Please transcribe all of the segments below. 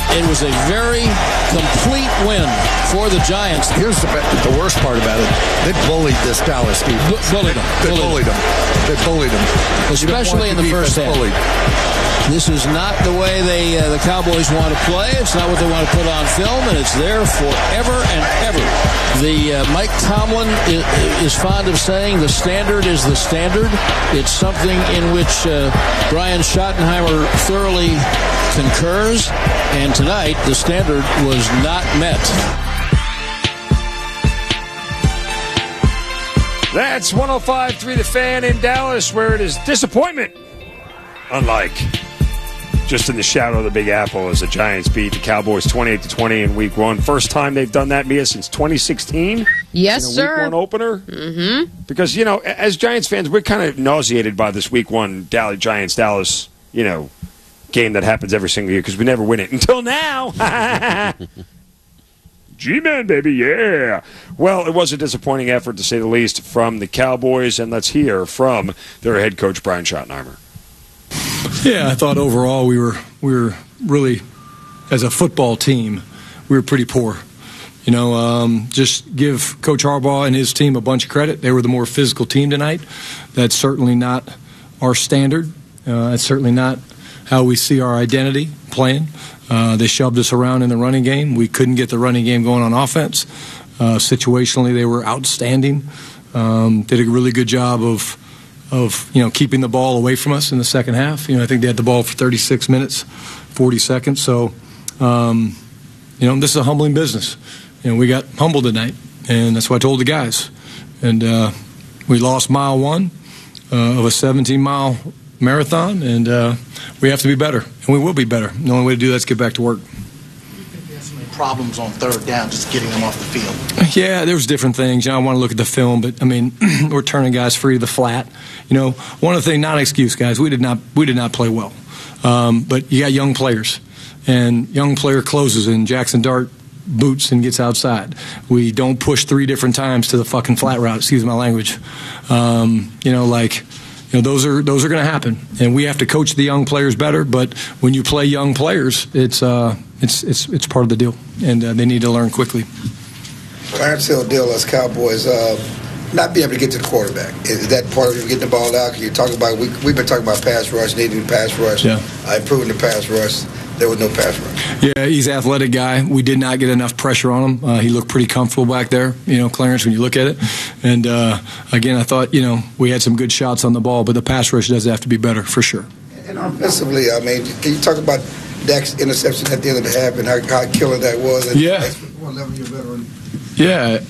it was a very complete win for the Giants. Here's the worst part about it. They bullied this Dallas team. Bullied them. They bullied them. Especially in the first half. This is not the way the Cowboys want to play. It's not what they want to put on film, and it's there forever and ever. Mike Tomlin is fond of saying the standard is the standard. It's something in which Brian Schottenheimer thoroughly concurs, and tonight the standard was not met. That's 105.3 The Fan in Dallas, where it is disappointment. Unlike just in the shadow of the Big Apple as the Giants beat the Cowboys 28-20 in Week 1. First time they've done that, Mia, since 2016? Yes, in a sir. Week 1 opener? Mm-hmm. Because, as Giants fans, we're kind of nauseated by this Week 1 Giants-Dallas, game that happens every single year because we never win it. Until now! G-Man, baby, yeah! Well, it was a disappointing effort, to say the least, from the Cowboys, and let's hear from their head coach, Brian Schottenheimer. Yeah, I thought overall we were really, as a football team, we were pretty poor. Just give Coach Harbaugh and his team a bunch of credit. They were the more physical team tonight. That's certainly not our standard. That's certainly not how we see our identity playing. They shoved us around in the running game. We couldn't get the running game going on offense. Situationally, they were outstanding. Did a really good job of keeping the ball away from us in the second half. I think they had the ball for 36 minutes, 40 seconds. So, this is a humbling business. We got humbled tonight, and that's what I told the guys. And we lost mile 1 of a 17-mile marathon, and we have to be better, and we will be better. The only way to do that is get back to work. Problems on third down, just getting them off the field? Yeah, there was different things. I want to look at the film, but we're turning guys free to the flat. One of the things, not an excuse, guys. We did not play well, but you got young players, and young player closes, and Jackson Dart boots and gets outside. We don't push 3 different times to the fucking flat route. Excuse my language. Those are going to happen, and we have to coach the young players better. But when you play young players, it's part of the deal, and they need to learn quickly. Clarence Hill deal as Cowboys not being able to get to the quarterback. Is that part of getting the ball out? Because you're talking about we've been talking about pass rush, needing pass rush, improving the pass rush. There was no pass rush. Yeah, he's an athletic guy. We did not get enough pressure on him. He looked pretty comfortable back there, Clarence, when you look at it. And, again, I thought, we had some good shots on the ball, but the pass rush does have to be better, for sure. And offensively, can you talk about Dak's interception at the end of the half and how killer that was? And yeah. Yeah,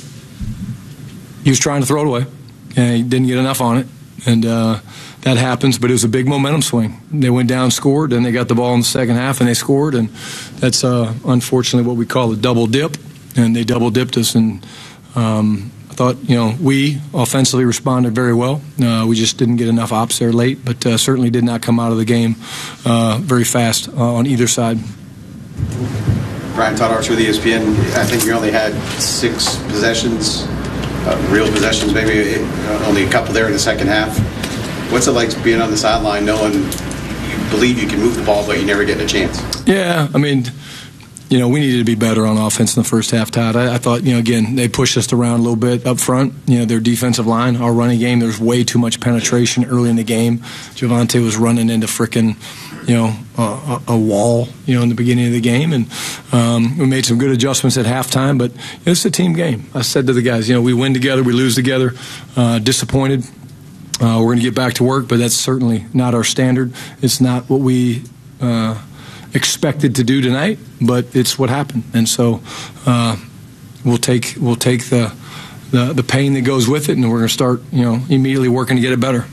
he was trying to throw it away, and he didn't get enough on it. And that happens, but it was a big momentum swing. They went down, scored, and they got the ball in the second half, and they scored. And that's unfortunately what we call a double dip, and they double dipped us. And I thought, we offensively responded very well. We just didn't get enough ops there late, but certainly did not come out of the game very fast on either side. Brian Todd Archer with ESPN. I think you only had 6 possessions. Real possessions, maybe only a couple there in the second half. What's it like being on the sideline knowing you believe you can move the ball, but you never get a chance? Yeah, we needed to be better on offense in the first half, Todd. I thought, again, they pushed us around a little bit up front. Their defensive line, our running game, there's way too much penetration early in the game. Javonte was running into frickin', a wall, in the beginning of the game. And we made some good adjustments at halftime, but it's a team game. I said to the guys, we win together, we lose together. Disappointed. We're going to get back to work, but that's certainly not our standard. It's not what we expected to do tonight, but it's what happened. And so we'll take the pain that goes with it, and we're going to start, immediately working to get it better.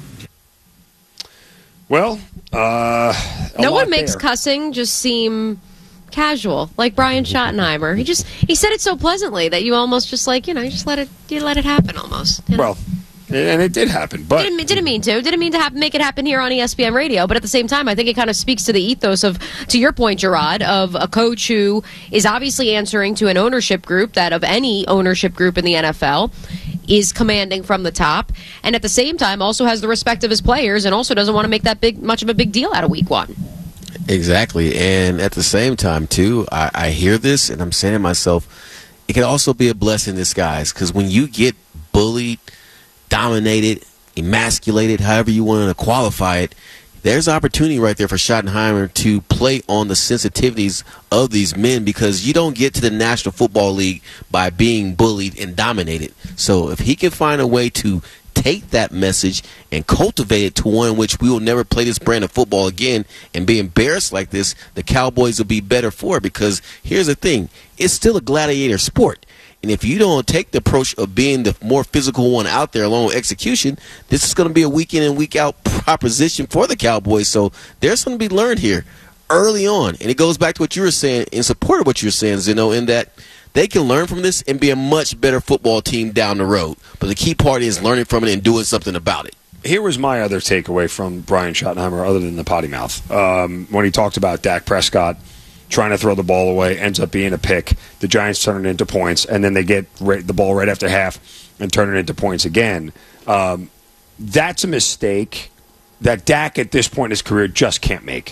Well, no one makes cussing just seem casual, like Brian Schottenheimer. He said it so pleasantly that you almost just you just let it happen almost. Well, and it did happen, but didn't mean to make it happen here on ESPN Radio. But at the same time, I think it kind of speaks to the ethos of, to your point, Gerard, of a coach who is obviously answering to an ownership group that of any ownership group in the NFL is commanding from the top, and at the same time also has the respect of his players, and also doesn't want to make that much of a big deal out of Week 1. Exactly. And at the same time, too, I hear this and I'm saying to myself, it can also be a blessing in disguise, because when you get bullied, dominated, emasculated, however you want to qualify it, there's opportunity right there for Schottenheimer to play on the sensitivities of these men, because you don't get to the National Football League by being bullied and dominated. So if he can find a way to take that message and cultivate it to one in which we will never play this brand of football again and be embarrassed like this, the Cowboys will be better for it. Because here's the thing, it's still a gladiator sport. And if you don't take the approach of being the more physical one out there along with execution, this is going to be a week in and week out proposition for the Cowboys. So there's something to be learned here early on. And it goes back to what you were saying, in support of what you were saying, Zeno, in that they can learn from this and be a much better football team down the road. But the key part is learning from it and doing something about it. Here was my other takeaway from Brian Schottenheimer, other than the potty mouth, when he talked about Dak Prescott trying to throw the ball away, ends up being a pick. The Giants turn it into points, and then they get the ball right after half and turn it into points again. That's a mistake that Dak at this point in his career just can't make.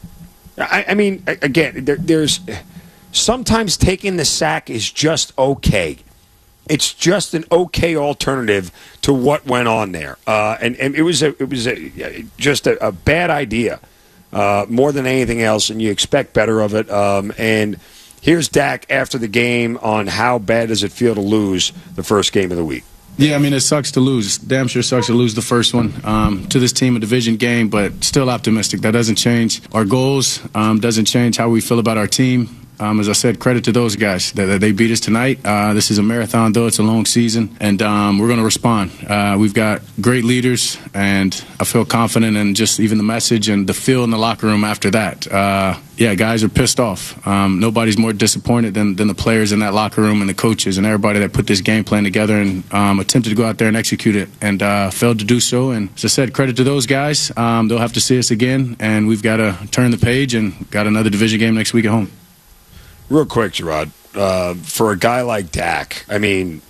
I mean, again, there's sometimes taking the sack is just okay. It's just an okay alternative to what went on there, and it was just a bad idea. More than anything else, and you expect better of it. And here's Dak after the game on how bad does it feel to lose the first game of the week. Yeah, I mean, it sucks to lose. Damn sure sucks to lose the first one to this team, a division game, but still optimistic. That doesn't change our goals, doesn't change how we feel about our team. As I said, credit to those guys that they beat us tonight. This is a marathon, though. It's a long season, and we're going to respond. We've got great leaders, and I feel confident in just even the message and the feel in the locker room after that. Yeah, guys are pissed off. Nobody's more disappointed than the players in that locker room and the coaches and everybody that put this game plan together and attempted to go out there and execute it and failed to do so. And as I said, credit to those guys. They'll have to see us again, and we've got to turn the page and got another division game next week at home. Real quick, Gerard, for a guy like Dak, I mean,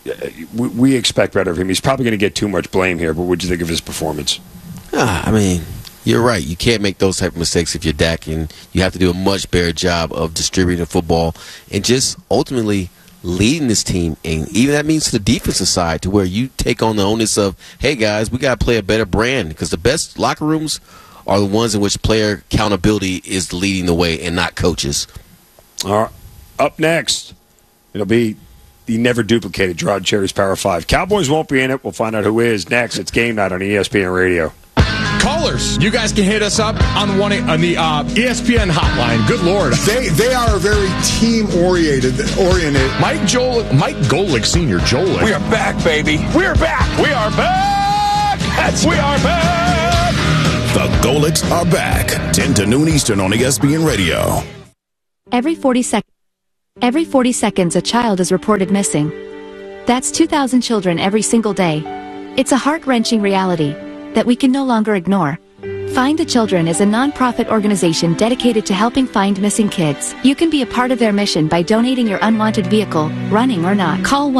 we expect better of him. He's probably going to get too much blame here, but what did you think of his performance? I mean, you're right. You can't make those type of mistakes if you're Dak, and you have to do a much better job of distributing the football and just ultimately leading this team. And even that means to the defensive side, to where you take on the onus of, hey, guys, we got to play a better brand, because the best locker rooms are the ones in which player accountability is leading the way and not coaches. All right. Up next, it'll be the never duplicated Gerard Cherry's Power 5. Cowboys won't be in it. We'll find out who is next. It's Game Night on ESPN Radio. Callers, you guys can hit us up on the ESPN hotline. Good Lord. They are very team-oriented. Mike Golick Sr., Jolick. We are back, baby. We are back. We are back. We are back. The Golicks are back. 10 to noon Eastern on ESPN Radio. Every 40 seconds, a child is reported missing. That's 2,000 children every single day. It's a heart-wrenching reality that we can no longer ignore. Find the Children is a non-profit organization dedicated to helping find missing kids. You can be a part of their mission by donating your unwanted vehicle, running or not. Call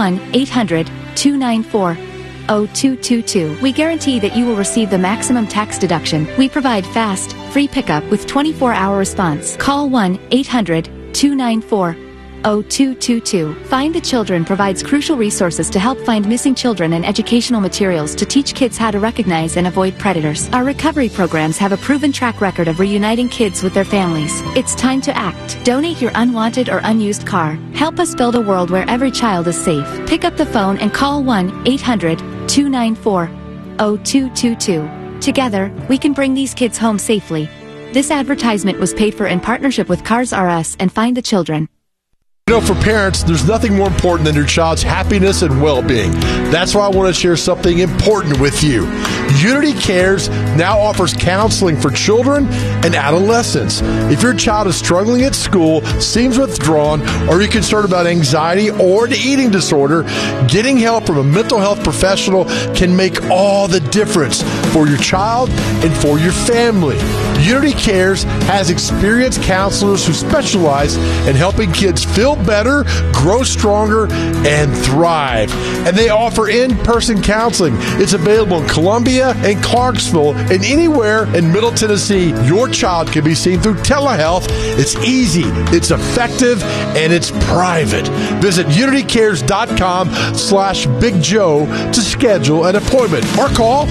1-800-294-0222. We guarantee that you will receive the maximum tax deduction. We provide fast, free pickup with 24-hour response. Call 1-800-294-0222. Find the Children provides crucial resources to help find missing children and educational materials to teach kids how to recognize and avoid predators. Our recovery programs have a proven track record of reuniting kids with their families. It's time to act. Donate your unwanted or unused car. Help us build a world where every child is safe. Pick up the phone and call 1-800-294-0222. Together, we can bring these kids home safely. This advertisement was paid for in partnership with Cars R Us and Find the Children. You know, for parents, there's nothing more important than your child's happiness and well-being. That's why I want to share something important with you. Unity Cares now offers counseling for children and adolescents. If your child is struggling at school, seems withdrawn, or you're concerned about anxiety or an eating disorder, getting help from a mental health professional can make all the difference. for your child and for your family. Unity Cares has experienced counselors who specialize in helping kids feel better, grow stronger, and thrive. And they offer in-person counseling. It's available in Columbia and Clarksville and anywhere in Middle Tennessee. Your child can be seen through telehealth. It's easy, it's effective, and it's private. Visit unitycares.com/Big Joe to schedule an appointment or call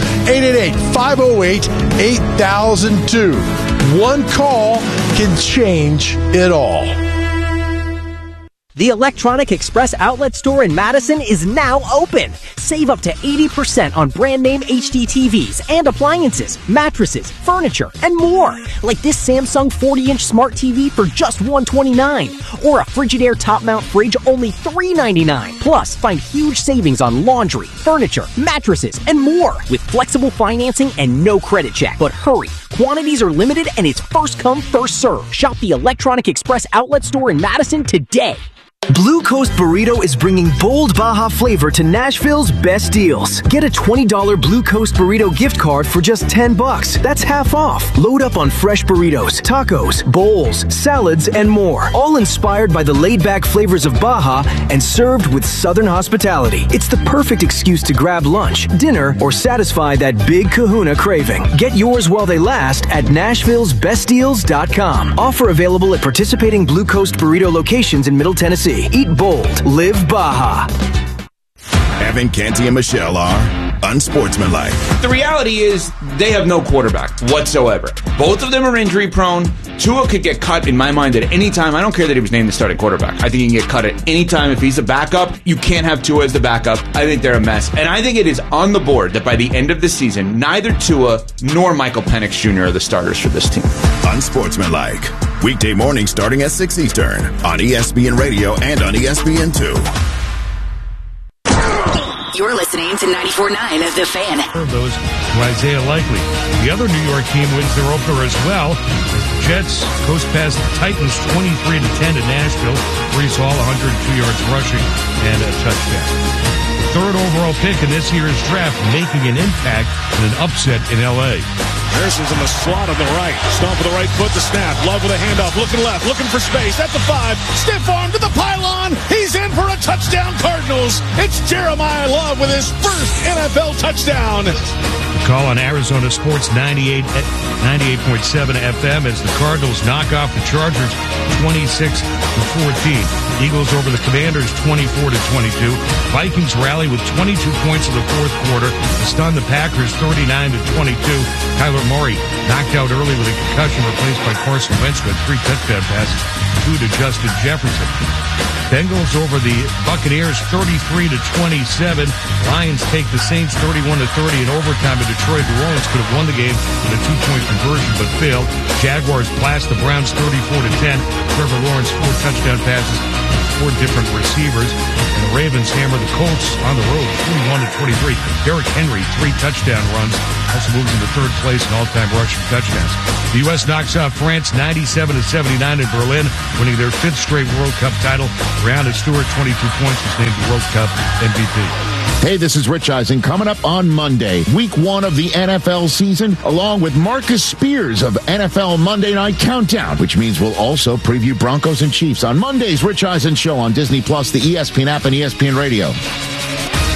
888-508-8002. One call can change it all. The Electronic Express Outlet Store in Madison is now open. Save up to 80% on brand name HD TVs and appliances, mattresses, furniture, and more. Like this Samsung 40-inch smart TV for just $129. Or a Frigidaire top mount fridge only $399. Plus, find huge savings on laundry, furniture, mattresses, and more. With flexible financing and no credit check. But hurry, quantities are limited and it's first come, first serve. Shop the Electronic Express Outlet Store in Madison today. Blue Coast Burrito is bringing bold Baja flavor to Nashville's best deals. Get a $20 Blue Coast Burrito gift card for just $10. That's half off. Load up on fresh burritos, tacos, bowls, salads, and more. All inspired by the laid-back flavors of Baja and served with Southern hospitality. It's the perfect excuse to grab lunch, dinner, or satisfy that big kahuna craving. Get yours while they last at Nashville'sBestDeals.com. Offer available at participating Blue Coast Burrito locations in Middle Tennessee. Eat bold. Live Baja. Evan, Canty, and Michelle are unsportsmanlike. The reality is they have no quarterback whatsoever. Both of them are injury prone. Tua could get cut, in my mind, at any time. I don't care that he was named the starting quarterback. I think he can get cut at any time. If he's a backup, you can't have Tua as the backup. I think they're a mess. And I think it is on the board that by the end of the season, neither Tua nor Michael Penix Jr. are the starters for this team. Unsportsmanlike. Weekday morning starting at 6 Eastern on ESPN Radio and on ESPN2. You're listening to 94.9 of The Fan. Those to Isaiah Likely. The other New York team wins their opener as well. The Jets coast past the Titans 23-10 to Nashville. Breece Hall 102 yards rushing and a touchdown. The third overall pick in this year's draft, making an impact in an upset in L.A. Harrison's in the slot on the right. Stomp with the right foot, the snap. Love with a handoff. Looking left, looking for space. At the 5. Stiff arm to the pylon. He's in for a touchdown, Cardinals. It's Jeremiah Love with his first NFL touchdown. The call on Arizona Sports 98.7 FM as the Cardinals knock off the Chargers 26-14. Eagles over the Commanders 24-22. Vikings rally with 22 points in the fourth quarter to stun the Packers 39-22. Kyler Murray knocked out early with a concussion, replaced by Carson Wentz with 3 touchdown passes, 2 to Justin Jefferson. Bengals over the Buccaneers 33-27. Lions take the Saints 31-30 in overtime in Detroit. New Orleans could have won the game with a 2-point conversion but failed. Jaguars blast the Browns 34-10. Trevor Lawrence 4 touchdown passes, 4 different receivers. And the Ravens hammer the Colts on the road 41-23. Derrick Henry 3 touchdown runs. Also moves into third place in all-time rushing touchdowns. The U.S. knocks off France 97-79 in Berlin, winning their 5th straight World Cup title. Breonna Stewart, 22 points, was named the World Cup MVP. Hey, this is Rich Eisen. Coming up on Monday, week 1 of the NFL season, along with Marcus Spears of NFL Monday Night Countdown, which means we'll also preview Broncos and Chiefs on Monday's Rich Eisen Show on Disney Plus, the ESPN app, and ESPN Radio.